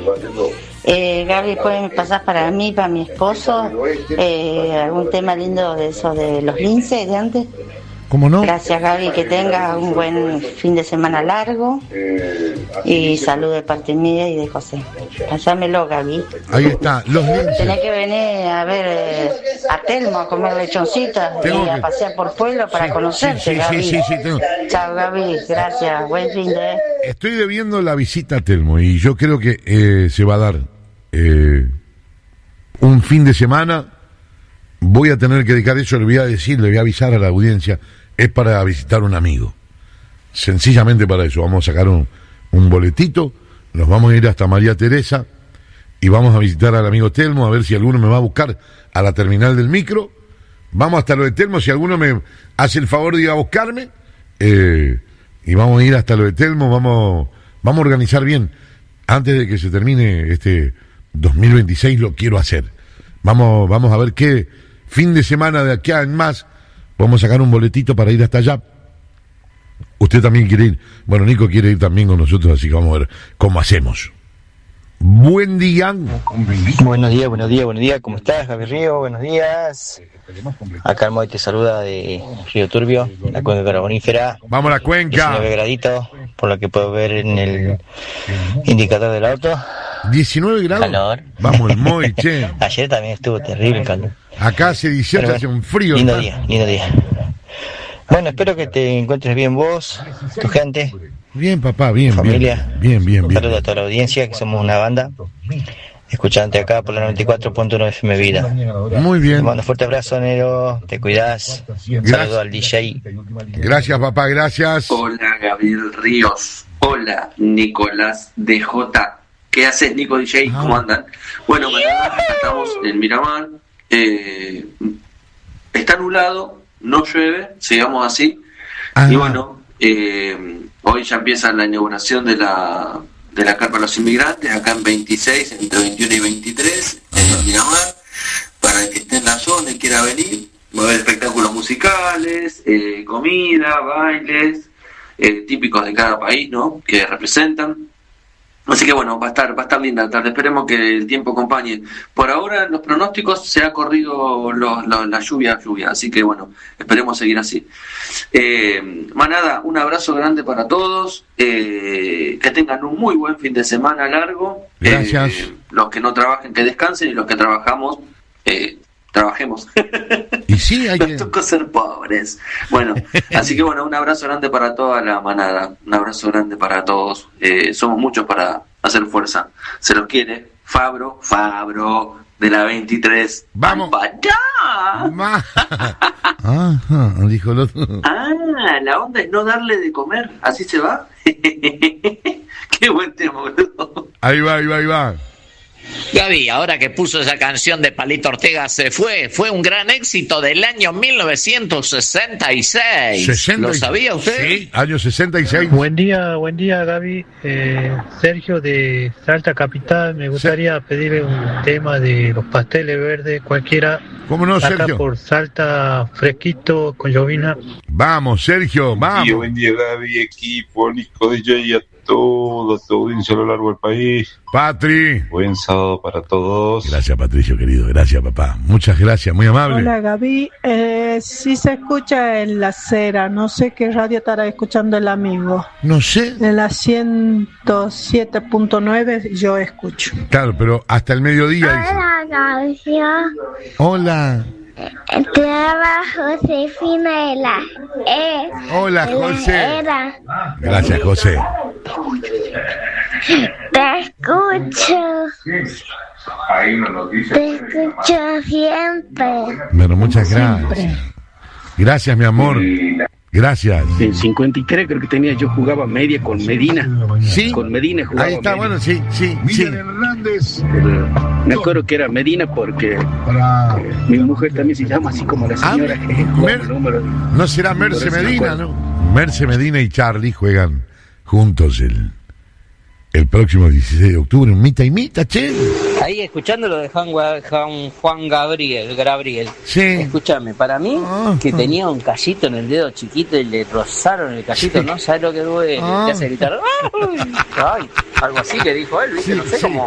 Gaby, ¿pueden pasar para mí, para mi esposo, algún tema lindo de eso de los linces de antes? ¿Cómo no? Gracias, Gaby, que tengas un buen fin de semana largo y salud de parte mía y de José. Pásamelo, Gaby. Ahí está, los linces. Tenés que venir a ver a Telmo a comer lechoncitas y a pasear por pueblo para conocerte, Gaby. Sí, tengo. Chao, Gaby, gracias, buen fin de... Estoy debiendo la visita a Telmo y yo creo que se va a dar un fin de semana. Voy a tener que dedicar eso, le voy a avisar a la audiencia, es para visitar a un amigo. Sencillamente para eso, vamos a sacar un boletito, nos vamos a ir hasta María Teresa y vamos a visitar al amigo Telmo, a ver si alguno me va a buscar a la terminal del micro. Vamos hasta lo de Telmo, si alguno me hace el favor de ir a buscarme, y vamos a ir hasta lo de Telmo, vamos a organizar bien. Antes de que se termine este 2026 lo quiero hacer. Vamos a ver qué fin de semana de aquí en más vamos a sacar un boletito para ir hasta allá. Usted también quiere ir. Bueno, Nico quiere ir también con nosotros, así que vamos a ver cómo hacemos. Buen día. Buenos días. ¿Cómo estás, Javi Río? Buenos días. Acá el Moy te saluda de Río Turbio, la cuenca carbonífera. Vamos a la cuenca. 19 graditos, por lo que puedo ver en el indicador del auto. 19 grados. Calor. Vamos, el Moy, che. Ayer también estuvo terrible el calor. Acá hace 18, bueno, hace un frío. Lindo día. Bueno, espero que te encuentres bien vos, tu gente. Bien, papá, bien. Familia. Bien. Saludos a toda la audiencia, que somos una banda. Escuchante acá por la 94.1 FM Vida. Muy bien. Te mando un fuerte abrazo, Nero. Te cuidás. Saludos al DJ. Gracias, papá, gracias. Hola, Gabriel Ríos. Hola, Nicolás DJ. ¿Qué haces, Nico DJ? ¿Cómo andan? Bueno, acá estamos en Miramar. Está nublado, no llueve, sigamos así. Y bueno, hoy ya empieza la inauguración de la carpa de los inmigrantes, acá en 26, entre 21 y 23, en Miramar, para el que esté en la zona y quiera venir. Va a haber espectáculos musicales, comida, bailes, típicos de cada país, ¿no?, que representan. Así que bueno, va a estar linda la tarde. Esperemos que el tiempo acompañe. Por ahora, los pronósticos se ha corrido la lluvia, así que bueno, esperemos seguir así. Manada, un abrazo grande para todos. Que tengan un muy buen fin de semana largo. Gracias. Los que no trabajen, que descansen, y los que trabajamos, trabajemos. Y sí, hay que... Nos tocó ser pobres. Bueno, así que bueno, un abrazo grande para toda la manada. Un abrazo grande para todos. Somos muchos para hacer fuerza. Se los quiere. Fabro, de la 23. ¡Vamos! ¡Papá! Ajá, dijo el otro. La onda es no darle de comer. ¿Así se va? ¡Qué buen tema, boludo! Ahí va. Gaby, ahora que puso esa canción de Palito Ortega se fue un gran éxito del año 1966. ¿Lo sabía usted? Sí, año 66. Buen día, Gaby. Sergio de Salta Capital. Me gustaría pedirle un tema de los pasteles verdes, cualquiera. ¿Cómo no, acá Sergio? Por Salta, fresquito, con llovina. Vamos, Sergio, vamos. Buen día, Gaby, equipo, Nico DJ y a toda tu audiencia a lo largo del país. Patri. Buen sábado para todos. Gracias, Patricio, querido. Gracias, papá. Muchas gracias, muy amable. Hola, Gaby. Sí se escucha en La Cera. No sé qué radio estará escuchando el amigo. No sé. En la 107.9 yo escucho. Claro, pero hasta el mediodía. Hola, Gaby. Hola. Te llama Josefina de la Hola, José. Gracias, José. Te escucho. Te escucho siempre. Bueno, muchas gracias. Gracias, mi amor. Gracias. En 53 creo que tenía, yo jugaba media con Medina. Sí. Con Medina jugaba. Ahí está, media. bueno, sí. Hernández. Me acuerdo que era Medina porque mi mujer también se llama así como la señora. No será Merce Medina, ¿no? Merce Medina y Charlie juegan juntos el próximo 16 de octubre, un mitad y mitad, che. Ahí escuchando lo de Juan Gabriel. Sí. Escúchame, para mí, que tenía un callito en el dedo chiquito y le rozaron el callito, ¿no? ¿Sabes lo que duele? Te hace gritar, ¡ay! Algo así que dijo él, ¿viste? No sé cómo.